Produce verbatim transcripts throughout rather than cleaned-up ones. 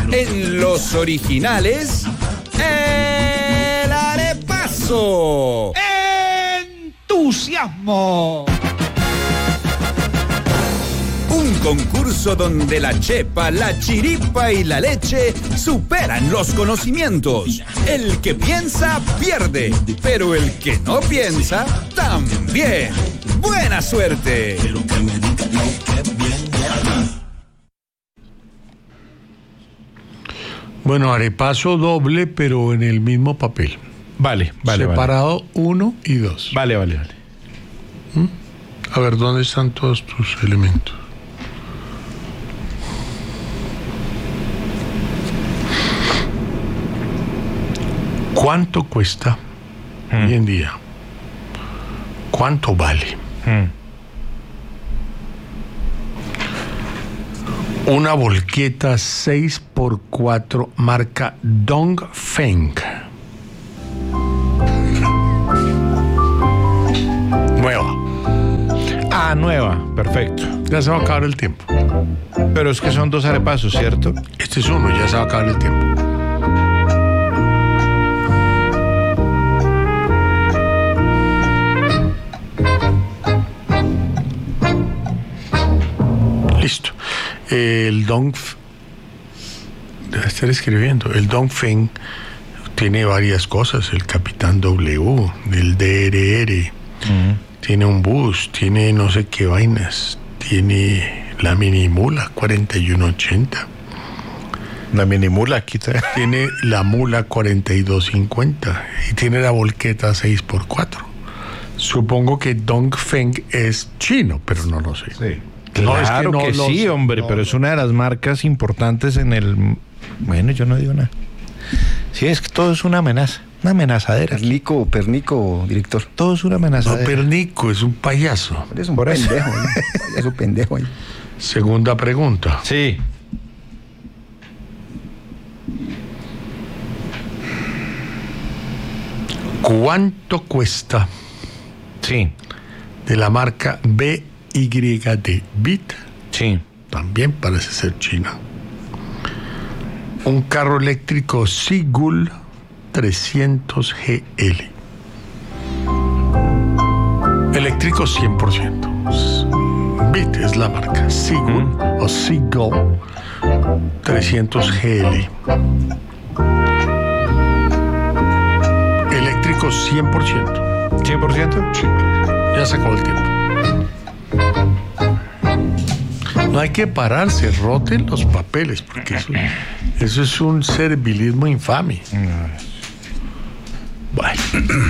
en los originales, El Arepaso. ¡Entusiasmo! Un concurso donde la chepa, la chiripa y la leche superan los conocimientos. El que piensa, pierde, pero el que no piensa, también. ¡Buena suerte! Bueno, arepaso doble, pero en el mismo papel. Vale, vale, Separado vale. uno y dos. Vale, vale, vale. ¿Mm? A ver, ¿dónde están todos tus elementos? ¿Cuánto cuesta mm. hoy en día? ¿Cuánto vale? Mm. Una volqueta seis por cuatro marca Dongfeng. Nueva. Ah, nueva, perfecto. Ya se va a acabar el tiempo. Pero es que son dos arepasos, ¿cierto? Este es uno, ya se va a acabar el tiempo. Listo. El Dong... Debe estar escribiendo. El Dongfeng tiene varias cosas. El Capitán W, el D R R. Uh-huh. Tiene un bus, tiene no sé qué vainas. Tiene la Minimula cuarenta y uno ochenta. La Minimula, quita. Tiene la Mula cuarenta y dos cincuenta. Y tiene la volqueta seis por cuatro. Supongo que Dongfeng es chino, pero no lo sé. Sí. Claro no, es que, no que sí, sé. hombre, no, pero no. es una de las marcas importantes en el... Bueno, yo no digo nada. Sí, es que todo es una amenaza, una amenazadera. Pernico, Pernico, director. Todo es una amenazadera. No, Pernico, es un payaso. Es un Por pendejo, ¿no? Es un pendejo ahí. Segunda pregunta. Sí. ¿Cuánto cuesta? Sí. De la marca B Y D, Bit. Sí. También parece ser china. Un carro eléctrico Sigul trescientos G L. Eléctrico cien por ciento. Bit es la marca. Sigul mm. o Sigul trescientos G L. Eléctrico cien por ciento. ¿cien por ciento? Sí. Ya se acabó el tiempo. No hay que pararse, roten los papeles, porque eso, eso es un servilismo infame. Bueno.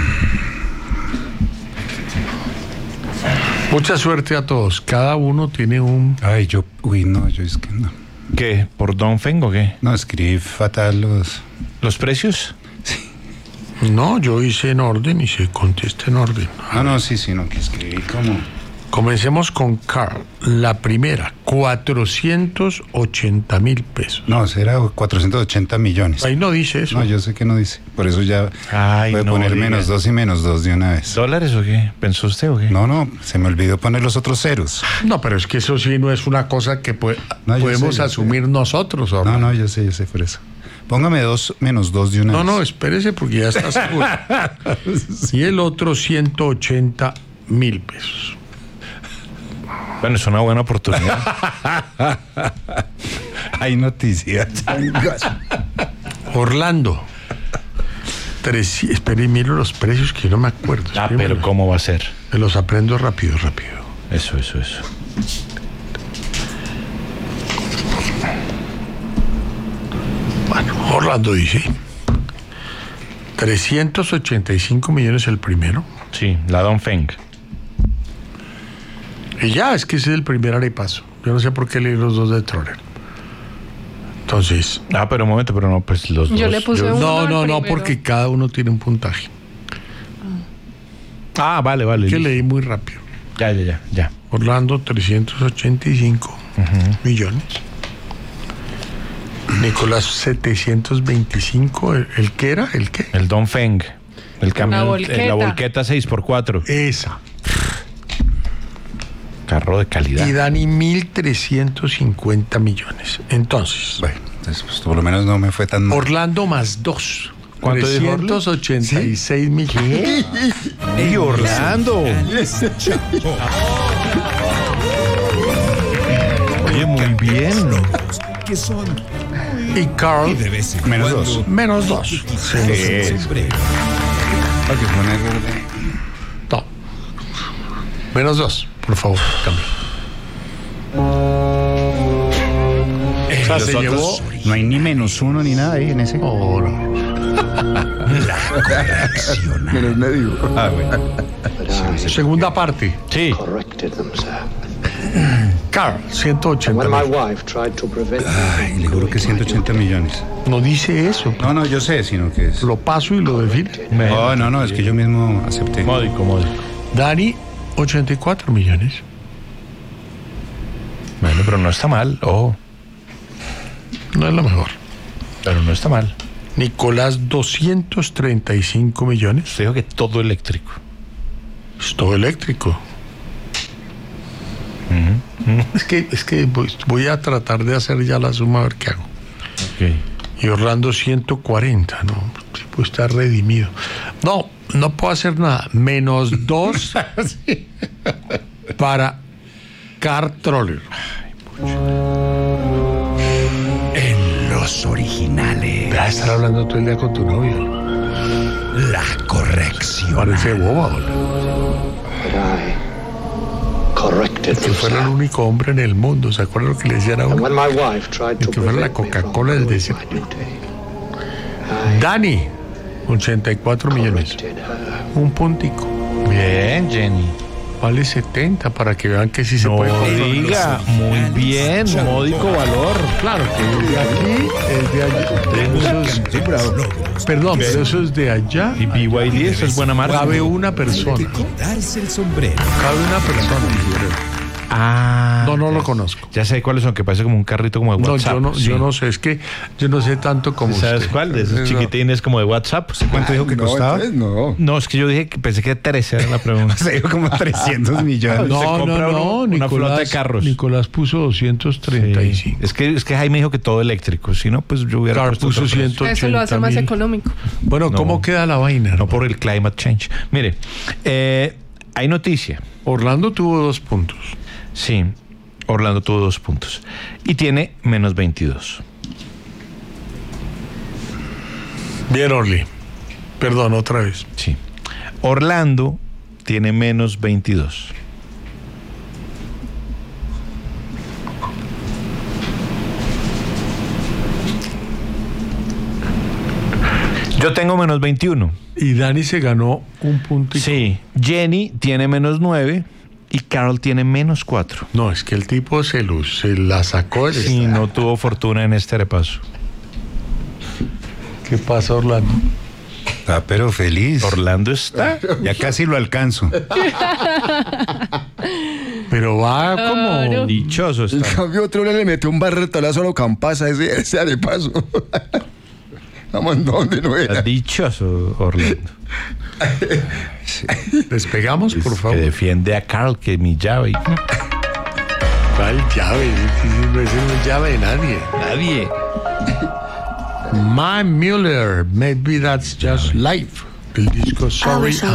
Mucha suerte a todos. Cada uno tiene un... Ay, yo... Uy, no, yo es que no. ¿Qué? ¿Por Dongfeng o qué? No, escribí fatal los... ¿Los precios? Sí. No, yo hice en orden y se contesta en orden. No, no, sí, sí, no, que escribí como... Comencemos con Carl. La primera, cuatrocientos ochenta mil pesos. No, será cuatrocientos ochenta millones. Ahí no dice eso. No, yo sé que no dice. Por eso ya Ay, voy a no, poner diga. menos dos y menos dos de una vez. ¿Dólares o qué? ¿Pensó usted o qué? No, no, se me olvidó poner los otros ceros. No, pero es que eso sí no es una cosa que puede, no, podemos sé, asumir sé. nosotros. ¿O no, no, no, yo sé, yo sé por eso. Póngame dos menos dos de una no, vez. No, no, espérese porque ya está seguro. Y el otro ciento ochenta mil pesos. Bueno, es una buena oportunidad. Hay noticias. Orlando. Tres, espere y miro los precios que yo no me acuerdo. Ah, pero los, ¿cómo va a ser? Me los aprendo rápido, rápido. Eso, eso, eso. Bueno, Orlando dice trescientos ochenta y cinco millones el primero. Sí, la Dongfeng. Y ya, es que ese es el primer arepaso. Yo no sé por qué leí los dos de Troller. Entonces... Ah, pero un momento, pero no, pues los yo dos. Yo le puse yo, uno No, no, no, primero. porque cada uno tiene un puntaje. Ah, vale, vale. Que listo. leí muy rápido. Ya, ya, ya, ya. Orlando, trescientos ochenta y cinco uh-huh. millones. Nicolás, setecientos veinticinco. ¿El, el qué era? ¿El qué? El Dongfeng. El camión, volqueta. La volqueta seis por cuatro. Esa. Carro de calidad. Y Dani, mil trescientos cincuenta millones. Entonces, bueno, Entonces, pues, por lo menos no me fue tan mal. Orlando más dos. ¿Cuánto dijo Orly? trescientos ochenta y seis millones. ¡Ey, Orlando! Oye, muy bien. Que son Y Carl, y de vez en Menos cuando dos. menos dos. Sí. siempre. Hay que poner- No. Menos dos, por favor, cambio. O sea, se llevó. No hay ni menos uno ni nada ahí en ese. Oh, no. Menos medio. Ah, bueno. Segunda parte. Sí. corrected them, sir. Carl, ciento ochenta. When my wife tried to prevent me Ay, le juro que ciento ochenta millones. No dice eso. No, no, yo sé, sino que es. Lo paso y lo define. No, no, no, es que yo mismo acepté. Módico, módico. Dani, ochenta y cuatro millones. Bueno, pero no está mal. Ojo, No es lo mejor. pero no está mal. Nicolás, doscientos treinta y cinco millones. Usted dijo que todo eléctrico. Es todo eléctrico. Es que, es que voy, voy a tratar de hacer ya la suma a ver qué hago. Ok. Y Orlando ciento cuarenta, no, pues está redimido. No, no puedo hacer nada. Menos dos para Car Troller. En los originales, Deja de estar hablando todo el día con tu novia. la corrección. Parece boba, boludo. but I corrected Que them, fuera el sir. único hombre en el mundo. ¿Se acuerdan lo que le decían a And uno? when my wife tried to que fuera la prevent me from Coca-Cola del doing desierto. my duty, Dani, ochenta y cuatro millones. corrected her. Un puntico. Bien, Jenny. Vale setenta para que vean que sí se No puede comprar. diga, muy bien, módico valor. Claro que es de aquí, es de allá. Eso es- perdón, pero eso es de allá. Y B Y D, eso es buena marca. Cabe una persona. Darse el sombrero. Cabe una persona. Ah. No, no lo conozco. Ya sé cuáles son, que parece como un carrito como de No, WhatsApp. yo no, sí. yo no sé, es que yo no sé tanto como ¿Sabes usted. cuál? De esos No. chiquitines como de WhatsApp. ¿Cuánto dijo que No, costaba? entonces no. No, es que yo dije que pensé que tres era la pregunta. Se dijo como trescientos millones. No, Se no, compra no, uno- una Nicolás, flota de carros. Nicolás puso doscientos treinta y cinco. Sí. Es que, es que Jaime dijo que todo eléctrico. Si no, pues yo hubiera Claro, puesto puso otro precio. ciento ochenta Eso lo hace más mil. económico. Bueno, No. ¿cómo queda la vaina? No por el climate change. Mire, eh, hay noticia. Orlando tuvo dos puntos. Sí, Orlando tuvo dos puntos. Y tiene menos veintidós. Bien, Orly. Perdón, otra vez. Sí. Orlando tiene menos veintidós. Yo tengo menos veintiuno. Y Dani se ganó un punto. y- Sí. Jenny tiene menos nueve y Carol tiene menos cuatro. No, es que el tipo se, lo, se la sacó del Y no tuvo fortuna en este repaso. ¿Qué pasa, Orlando? Ah, pero feliz. Orlando está. Ya casi lo alcanzo. Pero va como... Claro. Dichoso En está. cambio, otro le metió un barretolazo a lo campasa, ese, ese de paso. Vamos, ¿dónde no Está era? dichoso Orlando. Despegamos, por Que favor. defiende a Carl, que mi llave. ¿Cuál llave? No es una llave de nadie. Nadie. My Mueller, maybe that's just life. El disco Sorry I'm